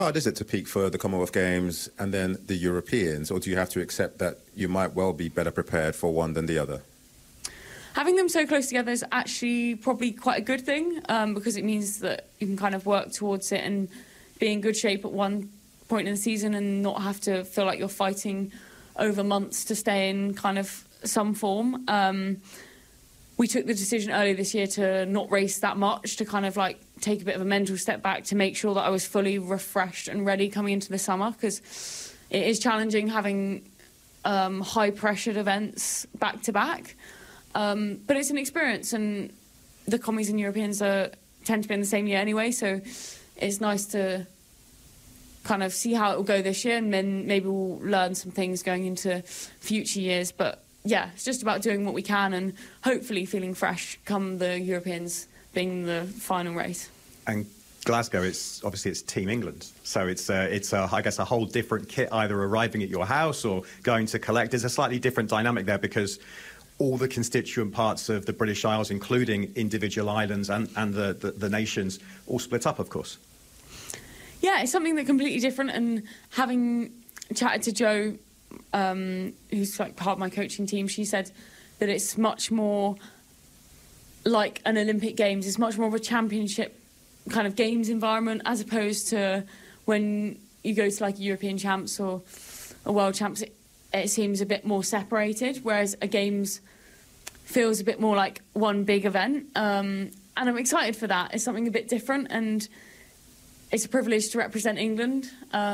hard is it to peak for the Commonwealth Games and then the Europeans, or do you have to accept that you might well be better prepared for one than the other? Having them so close together is actually probably quite a good thing, because it means that you can kind of work towards it and be in good shape at one point in the season and not have to feel like you're fighting over months to stay in kind of some form. We took the decision earlier this year to not race that much, to kind of like take a bit of a mental step back to make sure that I was fully refreshed and ready coming into the summer, because it is challenging having high-pressured events back-to-back. But it's an experience, and the Commies and Europeans tend to be in the same year anyway, so it's nice to kind of see how it will go this year, and then maybe we'll learn some things going into future years. But yeah, it's just about doing what we can and hopefully feeling fresh come the Europeans being the final race. And Glasgow, it's Team England, so it's I guess a whole different kit either arriving at your house or going to collect. There's a slightly different dynamic there because all the constituent parts of the British Isles, including individual islands and the nations, all split up, of course. Yeah, it's something that's completely different, and having chatted to Jo, who's like part of my coaching team, she said that it's much more like an Olympic Games. It's much more of a championship kind of games environment, as opposed to when you go to like a European Champs or a World Champs. It seems a bit more separated, whereas a Games feels a bit more like one big event. And I'm excited for that. It's something a bit different, and it's a privilege to represent England.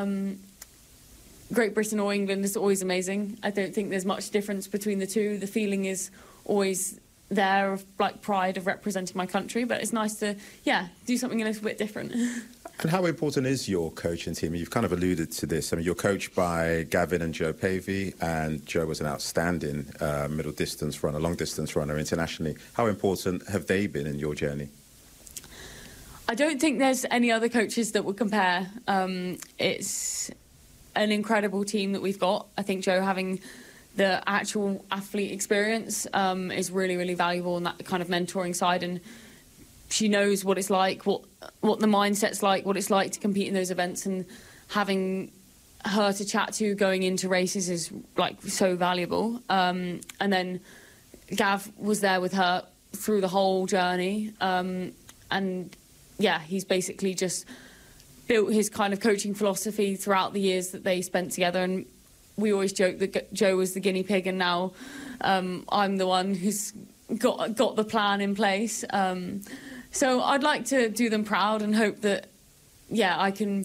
Great Britain or England is always amazing. I don't think there's much difference between the two. The feeling is always there of like pride of representing my country, but it's nice to, do something a little bit different. And how important is your coaching team? You've kind of alluded to this. I mean, you're coached by Gavin and Jo Pavey, and Jo was an outstanding middle distance runner, long distance runner internationally. How important have they been in your journey? I don't think there's any other coaches that would compare. It's an incredible team that we've got. I think Jo having the actual athlete experience is really, really valuable on that kind of mentoring side, and she knows what it's like, what the mindset's like, what it's like to compete in those events, and having her to chat to going into races is like so valuable. And then Gav was there with her through the whole journey, and he's basically just built his kind of coaching philosophy throughout the years that they spent together. And we always joke that Jo was the guinea pig, and now I'm the one who's got the plan in place. So I'd like to do them proud and hope that, I can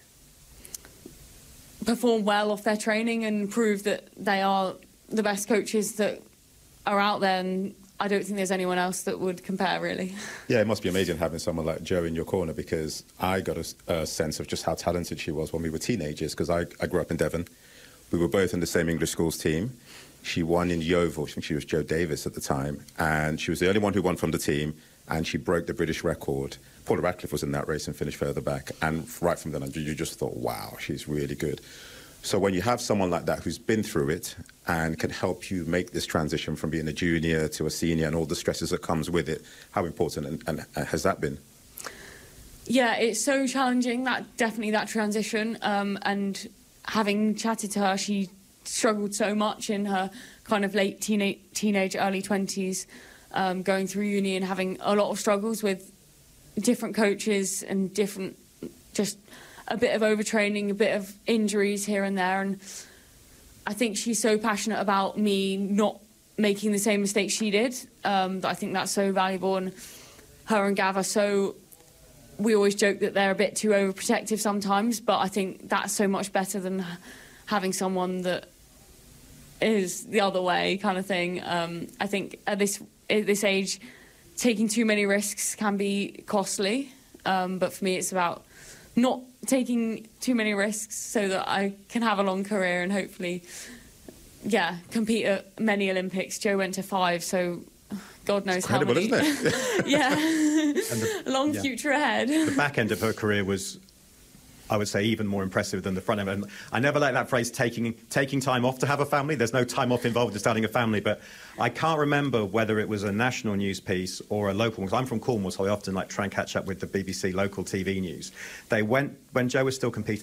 perform well off their training and prove that they are the best coaches that are out there. And I don't think there's anyone else that would compare, really. Yeah, it must be amazing having someone like Jo in your corner, because I got a sense of just how talented she was when we were teenagers, because I grew up in Devon. We were both in the same English schools team. She won in Yeovil. I think she was Jo Davis at the time, and she was the only one who won from the team, and she broke the British record. Paula Radcliffe was in that race and finished further back, and right from then on, you just thought, wow, she's really good. So when you have someone like that who's been through it and can help you make this transition from being a junior to a senior and all the stresses that comes with it, how important and has that been? Yeah, it's so challenging, that transition. And having chatted to her, she struggled so much in her kind of late teenage, early 20s, going through uni and having a lot of struggles with different coaches and just a bit of overtraining, a bit of injuries here and there. And I think she's so passionate about me not making the same mistakes she did, that I think that's so valuable. And her and Gav we always joke that they're a bit too overprotective sometimes, but I think that's so much better than having someone that is the other way kind of thing. I think at this age, taking too many risks can be costly, but for me it's about not taking too many risks so that I can have a long career and hopefully, compete at many Olympics. Jo went to 5, so God knows how many. Incredible, isn't it? Yeah, long future ahead. The back end of her career was I would say, even more impressive than the front end. And I never like that phrase, taking time off to have a family. There's no time off involved in starting a family, but I can't remember whether it was a national news piece or a local one, because I'm from Cornwall, so I often try and catch up with the BBC local TV news. They went, when Jo was still competing